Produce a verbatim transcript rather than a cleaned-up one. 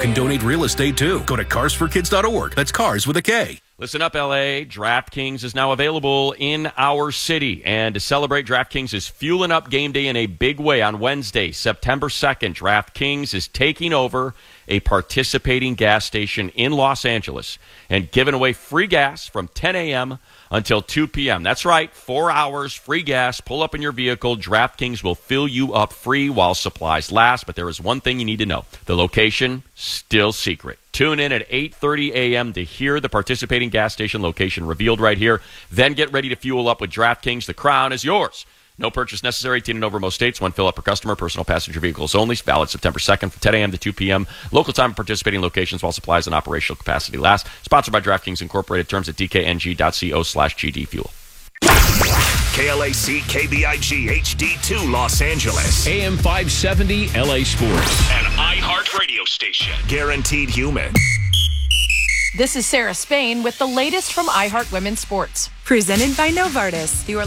can donate real estate too. Go to cars for kids dot org. That's cars with a K. Listen up, L A. DraftKings is now available in our city. And to celebrate, DraftKings is fueling up game day in a big way. On Wednesday, September second, DraftKings is taking over a participating gas station in Los Angeles and giving away free gas from ten a.m. until two p.m. That's right, four hours, free gas. Pull up in your vehicle. DraftKings will fill you up free while supplies last. But there is one thing you need to know. The location, still secret. Tune in at eight thirty a.m. to hear the participating gas station location revealed right here. Then get ready to fuel up with DraftKings. The crown is yours. No purchase necessary. eighteen and over most states. One fill up per customer. Personal passenger vehicles only. Valid September second from ten a.m. to two p.m. Local time participating locations while supplies and operational capacity last. Sponsored by DraftKings Incorporated. Terms at dkng.co slash gdfuel. K L A C K B I G H D two Los Angeles. A M five seventy L A Sports. An iHeart radio station. Guaranteed human. This is Sarah Spain with the latest from iHeart Women's Sports. Presented by Novartis, the